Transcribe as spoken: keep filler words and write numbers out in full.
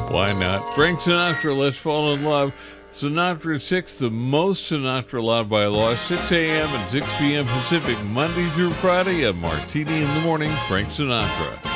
Why not? Frank Sinatra, Let's Fall in Love. Sinatra six, the most Sinatra allowed by law, six a.m. and six p.m. Pacific, Monday through Friday, a martini in the morning, Frank Sinatra.